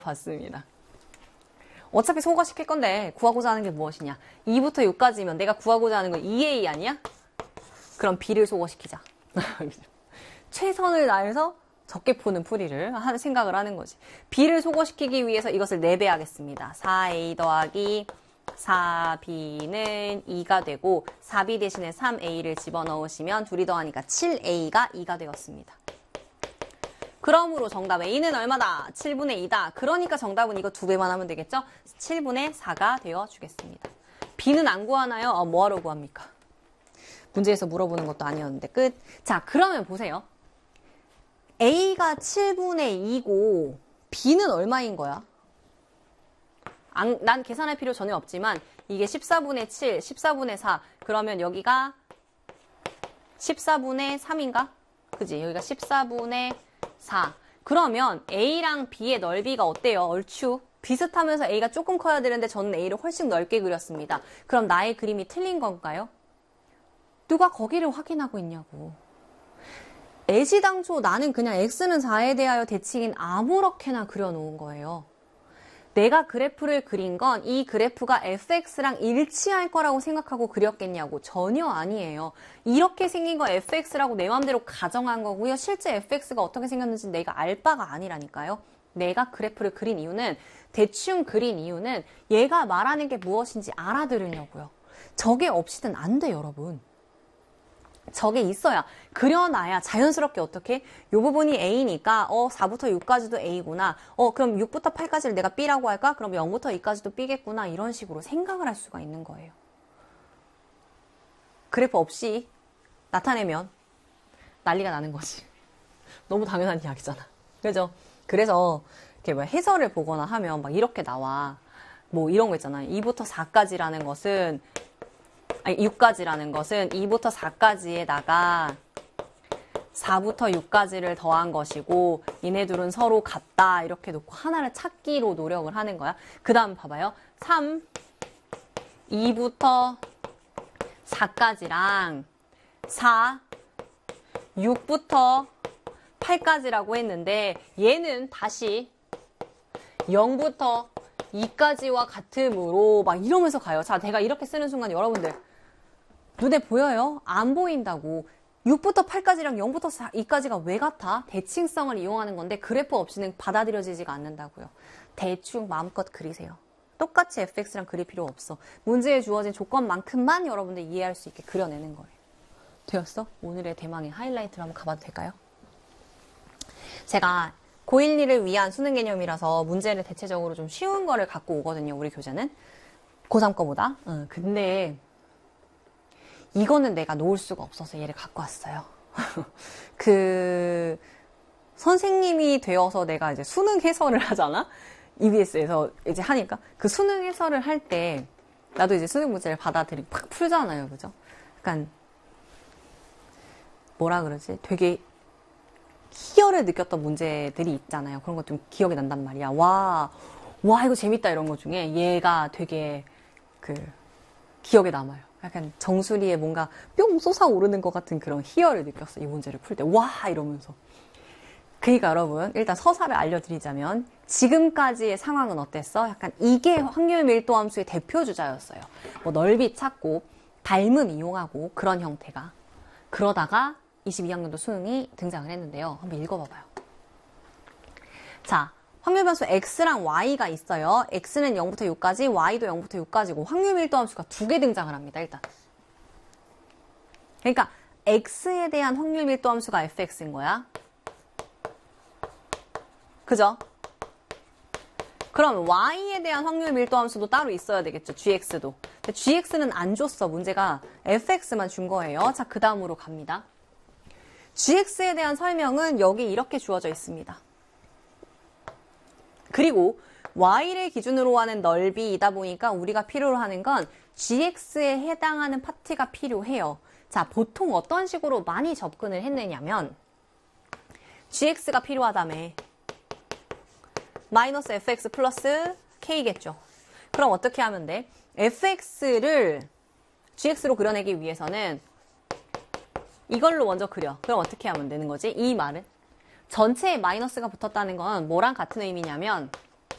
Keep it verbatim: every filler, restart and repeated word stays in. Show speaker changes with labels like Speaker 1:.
Speaker 1: 봤습니다. 어차피 소거시킬 건데 구하고자 하는 게 무엇이냐? 이부터 육까지면 내가 구하고자 하는 건 이 에이 아니야? 그럼 B를 소거시키자. 최선을 다해서 적게 푸는 풀이를 하는 생각을 하는 거지. B를 소거시키기 위해서 이것을 네 배 하겠습니다. 사 에이 더하기 사 비는 이가 되고 사 비 대신에 삼 에이를 집어넣으시면 둘이 더하니까 칠 에이가 이가 되었습니다. 그러므로 정답 A는 얼마다? 칠분의 이다. 그러니까 정답은 이거 두 배만 하면 되겠죠? 칠분의 사가 되어주겠습니다. B는 안 구하나요? 어, 뭐하러 구합니까? 문제에서 물어보는 것도 아니었는데 끝. 자, 그러면 보세요. A가 칠분의 이고 B는 얼마인 거야? 안, 난 계산할 필요 전혀 없지만 이게 십사분의 칠, 십사분의 사 그러면 여기가 십사분의 삼인가? 그지? 여기가 십사분의 사. 그러면 A랑 B의 넓이가 어때요? 얼추 비슷하면서 A가 조금 커야 되는데 저는 A를 훨씬 넓게 그렸습니다. 그럼 나의 그림이 틀린 건가요? 누가 거기를 확인하고 있냐고. 애시당초 나는 그냥 X는 사에 대하여 대칭인 아무렇게나 그려놓은 거예요. 내가 그래프를 그린 건 이 그래프가 에프엑스랑 일치할 거라고 생각하고 그렸겠냐고. 전혀 아니에요. 이렇게 생긴 거 에프엑스라고 내 맘대로 가정한 거고요. 실제 에프엑스가 어떻게 생겼는지 내가 알 바가 아니라니까요. 내가 그래프를 그린 이유는, 대충 그린 이유는 얘가 말하는 게 무엇인지 알아들으려고요. 저게 없이는 안 돼, 여러분. 저게 있어야, 그려놔야 자연스럽게 어떻게? 요 부분이 A니까 어 사부터 육까지도 A구나. 어 그럼 육부터 팔까지를 내가 B라고 할까? 그럼 영부터 이까지도 B겠구나. 이런 식으로 생각을 할 수가 있는 거예요. 그래프 없이 나타내면 난리가 나는 거지. 너무 당연한 이야기잖아. 그죠? 그래서 이렇게 뭐 해설을 보거나 하면 막 이렇게 나와. 뭐 이런 거 있잖아요. 이부터 사까지라는 것은 아니, 육까지라는 것은 이부터 사까지에다가 사부터 육까지를 더한 것이고 얘네 둘은 서로 같다 이렇게 놓고 하나를 찾기로 노력을 하는 거야. 그 다음 봐봐요. 삼, 이부터 사까지랑 사, 육부터 팔까지라고 했는데 얘는 다시 영부터 이까지와 같으므로 막 이러면서 가요. 자, 내가 이렇게 쓰는 순간 여러분들 눈에 보여요? 안 보인다고. 육부터 팔까지랑 영부터 이까지가 왜 같아? 대칭성을 이용하는 건데 그래프 없이는 받아들여지지가 않는다고요. 대충 마음껏 그리세요. 똑같이 에프엑스랑 그릴 필요 없어. 문제에 주어진 조건만큼만 여러분들 이해할 수 있게 그려내는 거예요. 되었어? 오늘의 대망의 하이라이트를 한번 가봐도 될까요? 제가 고일리를 위한 수능 개념이라서 문제를 대체적으로 좀 쉬운 거를 갖고 오거든요. 우리 교재는. 고삼 거보다. 응, 근데 이거는 내가 놓을 수가 없어서 얘를 갖고 왔어요. 그 선생님이 되어서 내가 이제 수능 해설을 하잖아? 이비에스에서 이제 하니까 그 수능 해설을 할 때 나도 이제 수능 문제를 받아들이고 팍 풀잖아요. 그죠? 약간 뭐라 그러지? 되게 희열을 느꼈던 문제들이 있잖아요. 그런 것 좀 기억이 난단 말이야. 와, 와 이거 재밌다 이런 것 중에 얘가 되게 그 기억에 남아요. 약간 정수리에 뭔가 뿅 솟아오르는 것 같은 그런 희열을 느꼈어. 이 문제를 풀 때. 와 이러면서. 그러니까 여러분 일단 서사를 알려드리자면 지금까지의 상황은 어땠어? 약간 이게 확률 밀도 함수의 대표 주자였어요. 뭐 넓이 찾고 닮음 이용하고 그런 형태가. 그러다가 이십이 학년도 수능이 등장을 했는데요. 한번 읽어봐봐요. 자, 확률 변수 x랑 y가 있어요. x는 영부터 육까지, y도 영부터 육까지고 확률 밀도 함수가 두 개 등장을 합니다. 일단. 그러니까 x에 대한 확률 밀도 함수가 에프엑스인 거야. 그죠? 그럼 y에 대한 확률 밀도 함수도 따로 있어야 되겠죠. gx도. 근데 gx는 안 줬어. 문제가 에프엑스만 준 거예요. 자, 그 다음으로 갑니다. gx에 대한 설명은 여기 이렇게 주어져 있습니다. 그리고 y를 기준으로 하는 넓이이다 보니까 우리가 필요로 하는 건 gx에 해당하는 파트가 필요해요. 자, 보통 어떤 식으로 많이 접근을 했느냐면 gx가 필요하다며 마이너스 fx 플러스 k겠죠. 그럼 어떻게 하면 돼? fx를 gx로 그려내기 위해서는 이걸로 먼저 그려. 그럼 어떻게 하면 되는 거지? 이 말은 전체에 마이너스가 붙었다는 건 뭐랑 같은 의미냐면